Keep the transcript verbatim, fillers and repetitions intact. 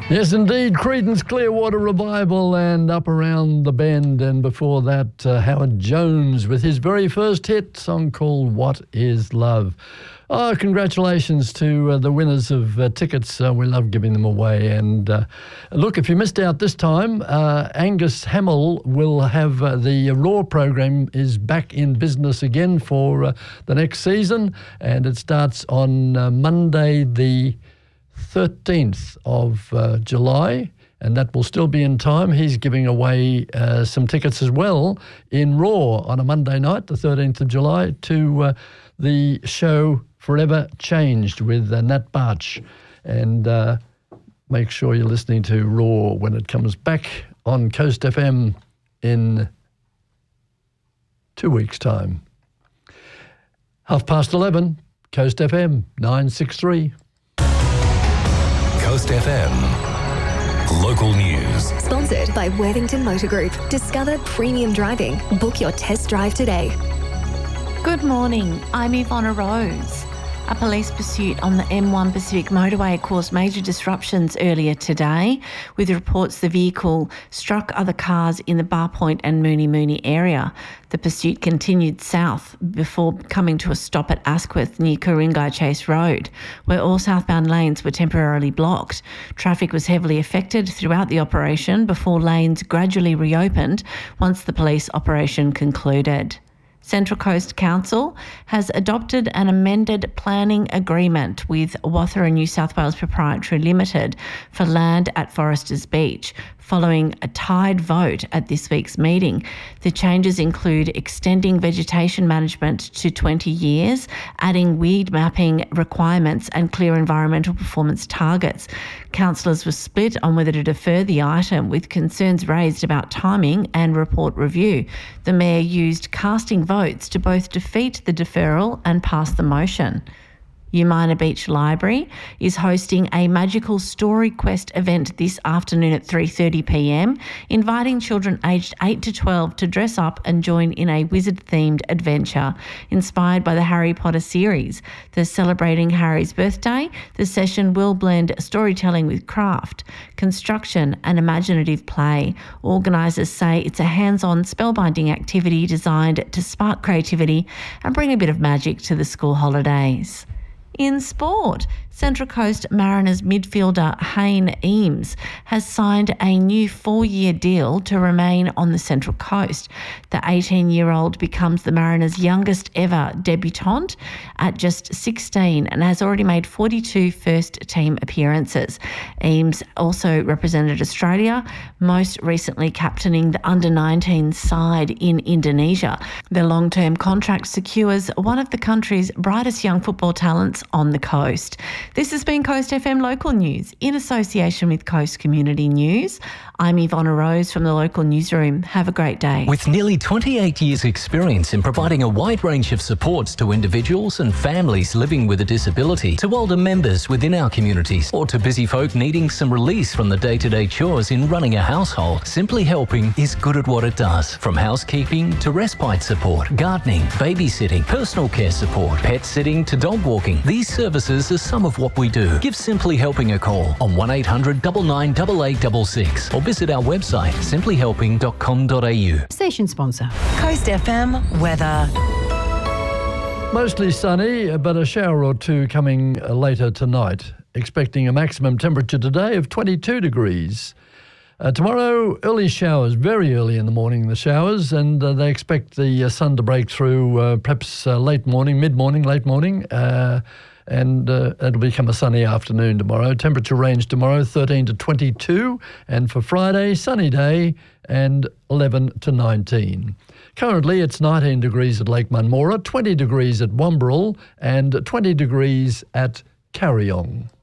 Yes, indeed. Creedence Clearwater Revival and Up Around the Bend. And before that, uh, Howard Jones with his very first hit song called What Is Love. Oh, congratulations to uh, the winners of uh, tickets. Uh, we love giving them away. And uh, look, if you missed out this time, uh, Angus Hamill will have uh, the Raw program is back in business again for uh, the next season. And it starts on uh, Monday the thirteenth of uh, July, and that will still be in time. He's giving away uh, some tickets as well in Raw on a Monday night, the thirteenth of July, to uh, the show Forever Changed with uh, Nat Barch. And uh, make sure you're listening to Raw when it comes back on Coast F M in two weeks' time. Half past eleven, Coast F M, nine sixty-three. Coast F M. Local news. Sponsored by Worthington Motor Group. Discover premium driving. Book your test drive today. Good morning. I'm Ivonna Rose. A police pursuit on the M one Pacific motorway caused major disruptions earlier today, with reports the vehicle struck other cars in the Bar Point and Mooney Mooney area. The pursuit continued south before coming to a stop at Asquith near Ku-ring-gai Chase Road, where all southbound lanes were temporarily blocked. Traffic was heavily affected throughout the operation before lanes gradually reopened once the police operation concluded. Central Coast Council has adopted an amended planning agreement with Wathera New South Wales Proprietary Limited for land at Foresters Beach, following a tied vote at this week's meeting. The changes include extending vegetation management to twenty years, adding weed mapping requirements and clear environmental performance targets. Councillors were split on whether to defer the item, with concerns raised about timing and report review. The Mayor used casting votes to both defeat the deferral and pass the motion. Umina Beach Library is hosting a Magical Story Quest event this afternoon at three thirty p m, inviting children aged eight to twelve to dress up and join in a wizard-themed adventure. Inspired by the Harry Potter series, they're celebrating Harry's birthday. The session will blend storytelling with craft, construction and imaginative play. Organisers say it's a hands-on spellbinding activity designed to spark creativity and bring a bit of magic to the school holidays. In sport, Central Coast Mariners midfielder Hayne Eames has signed a new four-year deal to remain on the Central Coast. The eighteen-year-old becomes the Mariners' youngest ever debutant at just sixteen and has already made forty-two first-team appearances. Eames also represented Australia, most recently captaining the under nineteen side in Indonesia. The long-term contract secures one of the country's brightest young football talents on the coast. This has been Coast F M Local News in association with Coast Community News. I'm Ivonna Rose from the local newsroom. Have a great day. With nearly twenty-eight years' experience in providing a wide range of supports to individuals and families living with a disability, to older members within our communities, or to busy folk needing some release from the day-to-day chores in running a household, Simply Helping is good at what it does. From housekeeping to respite support, gardening, babysitting, personal care support, pet sitting to dog walking, these services are some of what we do. Give Simply Helping a call on one eight hundred nine nine eight eight six six or visit our website simply helping dot com dot a u. Station sponsor. Coast F M weather. Mostly sunny, but a shower or two coming later tonight. Expecting a maximum temperature today of twenty-two degrees. Uh, tomorrow, early showers, very early in the morning, the showers, and uh, they expect the uh, sun to break through uh, perhaps uh, late morning, mid-morning, late morning, uh, and uh, it'll become a sunny afternoon tomorrow. Temperature range tomorrow, thirteen to twenty-two, and for Friday, sunny day, and eleven to nineteen. Currently, it's nineteen degrees at Lake Munmora, twenty degrees at Wamberal, and twenty degrees at Carryong.